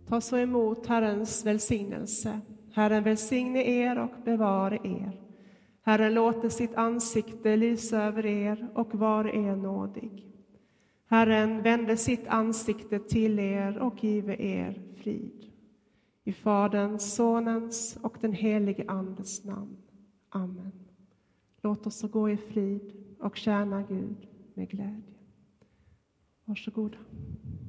Ta så emot Herrens välsignelse. Herren välsigne er och bevare er. Herren låter sitt ansikte lysa över er och vare er nådig. Herren vände sitt ansikte till er och give er frid. I Faderns, Sonens och den helige Andes namn. Amen. Låt oss gå i frid och tjäna Gud med glädje. Varsågoda.